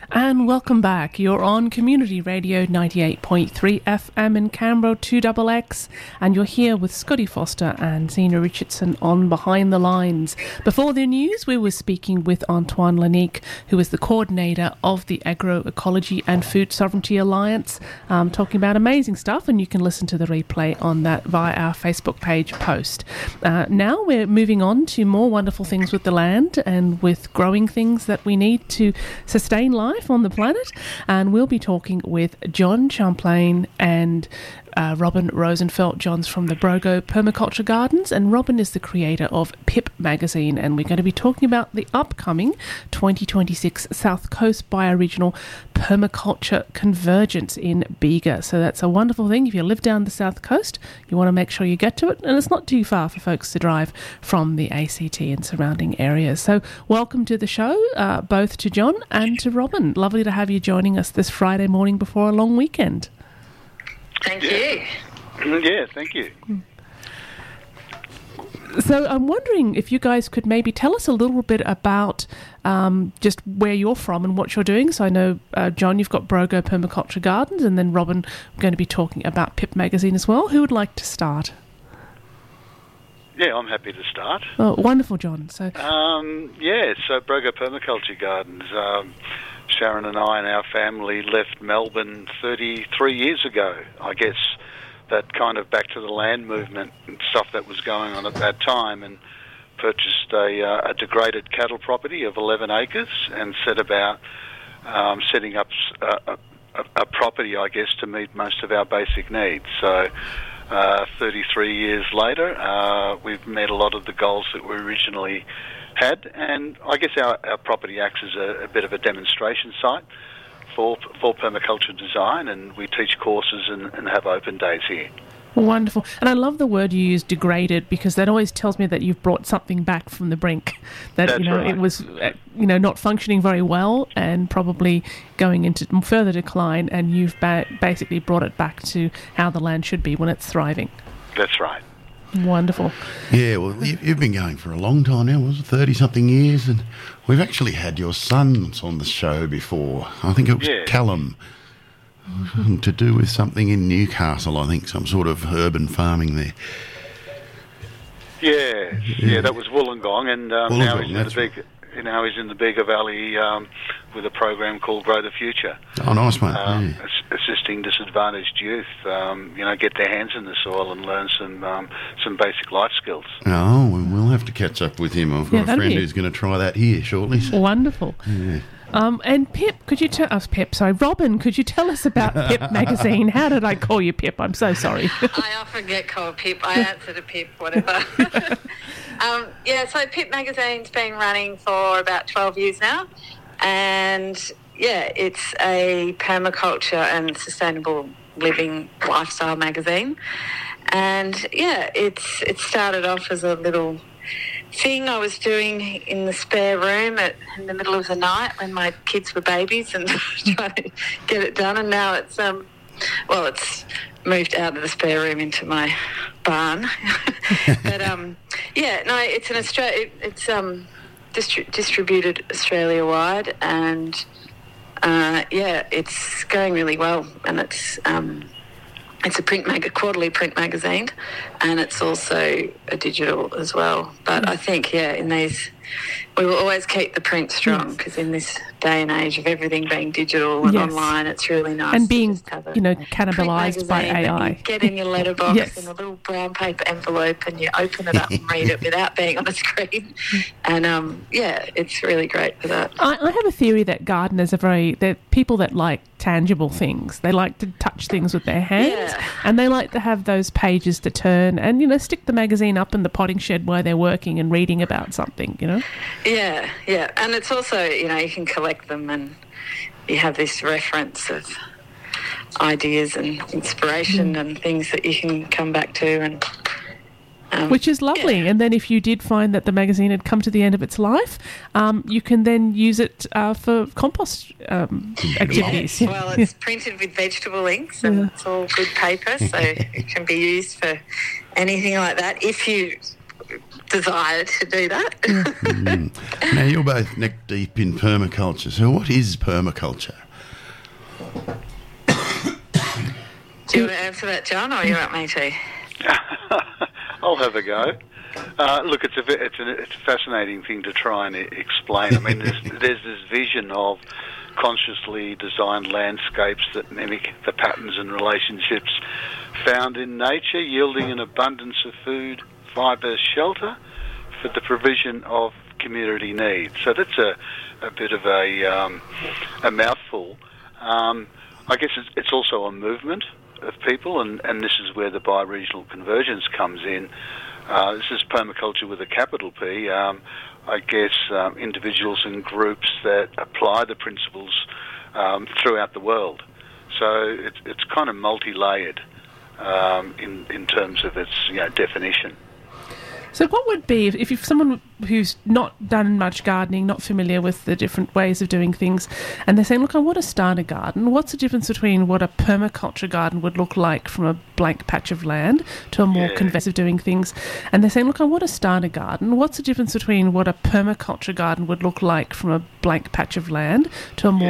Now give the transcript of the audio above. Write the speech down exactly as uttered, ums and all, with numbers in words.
And welcome back. You're on Community Radio ninety-eight point three F M in Canberra, two X X, and you're here with Scotty Foster and Zena Richardson on Behind the Lines. Before the news, we were speaking with Antoine Lanique, who is the coordinator of the Agroecology and Food Sovereignty Alliance, um, talking about amazing stuff, and you can listen to the replay on that via our Facebook page post. Uh, now we're moving on to more wonderful things with the land and with growing things that we need to sustain life on the planet, and we'll be talking with John Champlain and uh, Robin Rosenfeld. John's from the Brogo Permaculture Gardens, and Robin is the creator of Pip Magazine, and we're going to be talking about the upcoming twenty twenty-six South Coast Bioregional Permaculture Convergence in Bega. So that's a wonderful thing. If you live down the South Coast, you want to make sure you get to it, and it's not too far for folks to drive from the A C T and surrounding areas. So welcome to the show, uh, both to John and to Robin. Lovely to have you joining us this Friday morning before a long weekend. Thank you. Yeah, thank you. So I'm wondering if you guys could maybe tell us a little bit about um, just where you're from and what you're doing. So I know, uh, John, you've got Brogo Permaculture Gardens, and then Robin, we're going to be talking about Pip Magazine as well. Who would like to start? Yeah, I'm happy to start. Oh, wonderful, John. So, um, yeah, so Brogo Permaculture Gardens. Um, Sharon and I and our family left Melbourne thirty-three years ago. I guess that kind of back to the land movement and stuff that was going on at that time, and purchased a, uh, a degraded cattle property of eleven acres and set about um, setting up a, a, a property, I guess, to meet most of our basic needs. So uh, thirty-three years later, uh, we've met a lot of the goals that we originally had, and I guess our, our property acts as a, a bit of a demonstration site for for permaculture design, and we teach courses and, and have open days here. Wonderful. And I love the word you use, degraded, because that always tells me that you've brought something back from the brink, that That's you know right. it was uh, you know not functioning very well and probably going into further decline, and you've ba- basically brought it back to how the land should be when it's thriving. That's right. Wonderful. Yeah, well, you- you've been going for a long time now, was it thirty-something years? And we've actually had your sons on the show before. I think it was Yeah. Callum, to do with something in Newcastle, I think, some sort of urban farming there. Yeah, yeah, that was Wollongong, and um, now Wollongong, he's in the that's big, now he's in the Bega Valley um, with a program called Grow the Future. Oh, nice, mate. Um, yeah. ass- assisting disadvantaged youth, um, you know, get their hands in the soil and learn some um, some basic life skills. Oh, well, we'll have to catch up with him. I've got Yeah, a that'd friend be- who's going to try that here shortly. So. Wonderful. Yeah. Um, and Pip, could you tell us, Pip, sorry, Robin, could you tell us about Pip Magazine? How did I call you Pip? I'm so sorry. I often get called Pip. I answer to Pip, whatever. um, yeah, so Pip Magazine's been running for about twelve years now. And, yeah, it's a permaculture and sustainable living lifestyle magazine. And, yeah, it's it started off as a little thing I was doing in the spare room at, in the middle of the night when my kids were babies, and trying to get it done. And now it's um, well, it's moved out of the spare room into my barn. But um, yeah, no, it's an Australia. It, it's um, distri- distributed Australia wide, and uh, yeah, it's going really well, and it's um. It's a print mag- a quarterly print magazine, and it's also a digital as well. But I think, yeah, in these, we will always keep the print strong, because in this day and age of everything being digital and Yes. online, it's really nice And to being, just have a you know, print cannibalised by magazine A that I. you get in your letterbox Yes. in a little brown paper envelope, and you open it up and read it without being on a screen. And um, yeah, it's really great for that. I, I have a theory that gardeners are very, they're people that like tangible things. They like to touch things with their hands, Yeah. and they like to have those pages to turn and, you know, stick the magazine up in the potting shed while they're working and reading about something, you know? Yeah, yeah. And it's also, you know, you can collect them and you have this reference of ideas and inspiration Mm. and things that you can come back to. And um, Which is lovely. yeah. And then if you did find that the magazine had come to the end of its life, um, you can then use it uh, for compost um, activities. Yes, well, it's printed with vegetable inks, and Yeah. it's all good paper, so it can be used for anything like that. If you desire to do that. Mm. Now, you're both neck deep in permaculture. So what is permaculture? Do you want to answer that, John, or you want me to? I'll have a go. Uh, look, it's a it's a it's a fascinating thing to try and explain. I mean, there's, there's this vision of consciously designed landscapes that mimic the patterns and relationships found in nature, yielding an abundance of food, fibre, shelter for the provision of community needs. So that's a, a bit of a um, a mouthful. Um, I guess it's, it's also a movement of people, and, and this is where the bioregional convergence comes in. Uh, this is permaculture with a capital P. Um, I guess um, individuals and groups that apply the principles um, throughout the world. So it's it's kind of multi-layered um, in in terms of its you know, definition. So what would be, if, if you're someone who's not done much gardening, not familiar with the different ways of doing things, and they're saying, look, I want to start a garden, what's the difference between what a permaculture garden would look like from a blank patch of land to a more Yeah. conventional of doing things? And they're saying, look, I want to start a garden, what's the difference between what a permaculture garden would look like from a blank patch of land to a more